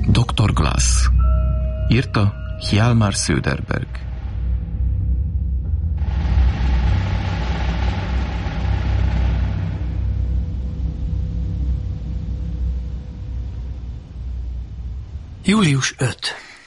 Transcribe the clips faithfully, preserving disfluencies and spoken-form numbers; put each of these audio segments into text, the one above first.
doktor Glass. Írta Hjalmar Söderberg. július ötödike.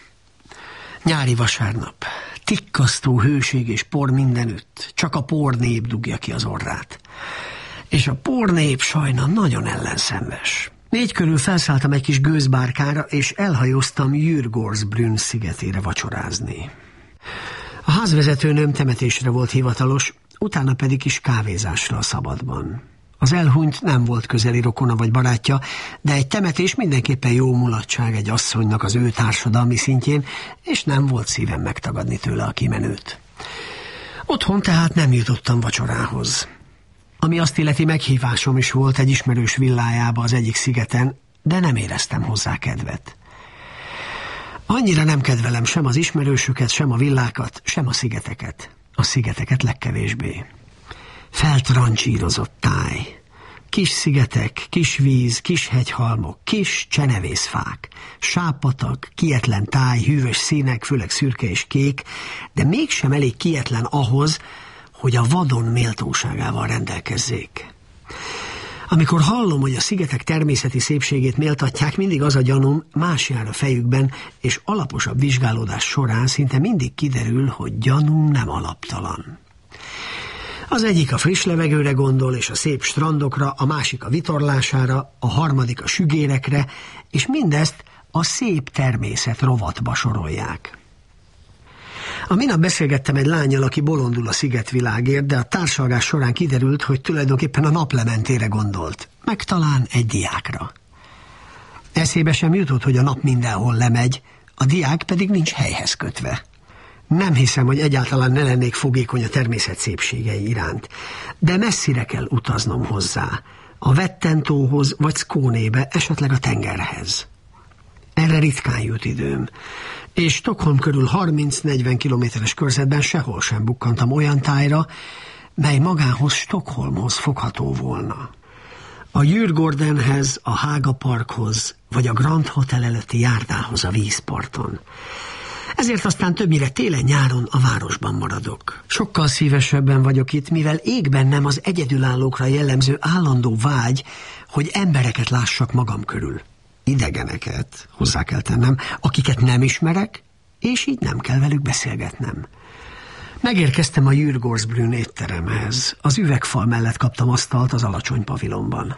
Nyári vasárnap. Tikkasztó hőség és por mindenütt. Csak a pornép dugja ki az orrát. És a pornép sajna nagyon ellenszenves. Négy körül felszálltam egy kis gőzbárkára, és elhajóztam Djurgårdsbrunn szigetére vacsorázni. A házvezetőnőm temetésre volt hivatalos, utána pedig is kávézásra a szabadban. Az elhunyt nem volt közeli rokona vagy barátja, de egy temetés mindenképpen jó mulatság egy asszonynak az ő társadalmi szintjén, és nem volt szívem megtagadni tőle a kimenőt. Otthon tehát nem jutottam vacsorához. Ami azt illeti, meghívásom is volt egy ismerős villájába az egyik szigeten, de nem éreztem hozzá kedvet. Annyira nem kedvelem sem az ismerősöket, sem a villákat, sem a szigeteket. A szigeteket legkevésbé. Feltrancsírozott táj. Kis szigetek, kis víz, kis hegyhalmok, kis csenevészfák, sápatak, kietlen táj, hűvös színek, főleg szürke és kék, de mégsem elég kietlen ahhoz, hogy a vadon méltóságával rendelkezzék. Amikor hallom, hogy a szigetek természeti szépségét méltatják, mindig az a gyanúm, más jár a fejükben, és alaposabb vizsgálódás során szinte mindig kiderül, hogy gyanúm nem alaptalan. Az egyik a friss levegőre gondol, és a szép strandokra, a másik a vitorlására, a harmadik a sügérekre, és mindezt a szép természet rovatba sorolják. A minap beszélgettem egy lánnyal, aki bolondul a szigetvilágért, de a társalgás során kiderült, hogy tulajdonképpen a naplementére gondolt, meg talán egy diákra. Eszébe sem jutott, hogy a nap mindenhol lemegy, a diák pedig nincs helyhez kötve. Nem hiszem, hogy egyáltalán ne lennék fogékony a természet szépségei iránt, de messzire kell utaznom hozzá, a Vettentóhoz vagy Skånébe, esetleg a tengerhez. Erre ritkán jut időm, és Stockholm körül harminc-negyven kilométeres körzetben sehol sem bukkantam olyan tájra, mely magához Stockholmhoz fogható volna. A Djurgårdenhez, a Haga Parkhoz, vagy a Grand Hotel előtti járdához a vízparton. Ezért aztán többnyire télen-nyáron a városban maradok. Sokkal szívesebben vagyok itt, mivel ég bennem az egyedülállókra jellemző állandó vágy, hogy embereket lássak magam körül. Idegeneket, hozzá kell tennem, akiket nem ismerek, és így nem kell velük beszélgetnem. Megérkeztem a Djurgårdsbrunn étteremhez. Az üvegfal mellett kaptam asztalt az alacsony pavilonban.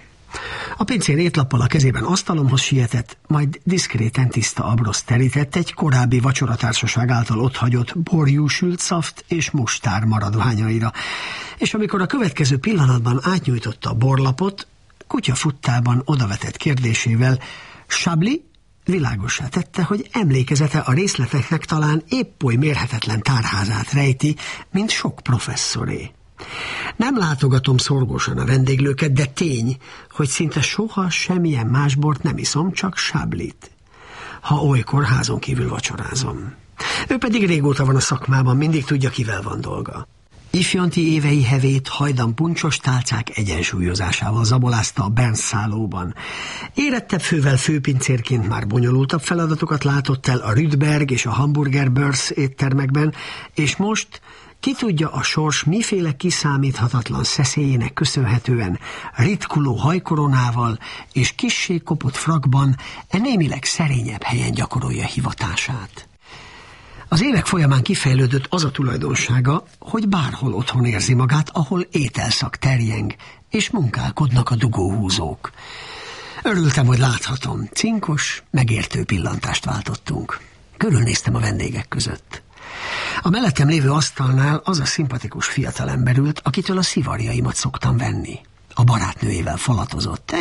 A pincér étlappal a kezében asztalomhoz sietett, majd diszkréten tiszta abroszt terített egy korábbi vacsoratársaság által otthagyott borjúsült szaft és mustár maradványaira, és amikor a következő pillanatban átnyújtotta a borlapot, kutya futtában odavetett kérdésével Chablis világossá tette, hogy emlékezete a részleteknek talán épp oly mérhetetlen tárházát rejti, mint sok professzoré. Nem látogatom szorgósan a vendéglőket, de tény, hogy szinte soha semmilyen más bort nem iszom, csak Chablis-t. Ha olykor házon kívül vacsorázom. Ő pedig régóta van a szakmában, mindig tudja, kivel van dolga. Ifjonti évei hevét hajdan puncsos tálcák egyensúlyozásával zabolázta a Bern's szállóban. Érettebb fővel főpincérként már bonyolultabb feladatokat látott el a Rydberg és a Hamburger Börs éttermekben, és most ki tudja a sors miféle kiszámíthatatlan szeszélyének köszönhetően ritkuló hajkoronával és kissé kopott frakban e némileg szerényebb helyen gyakorolja hivatását. Az évek folyamán kifejlődött az a tulajdonsága, hogy bárhol otthon érzi magát, ahol ételszak terjeng, és munkálkodnak a dugóhúzók. Örültem, hogy láthatom. Cinkos, megértő pillantást váltottunk. Körülnéztem a vendégek között. A mellettem lévő asztalnál az a szimpatikus fiatalember ült, akitől a szivarjaimat szoktam venni. A barátnőjével falatozott.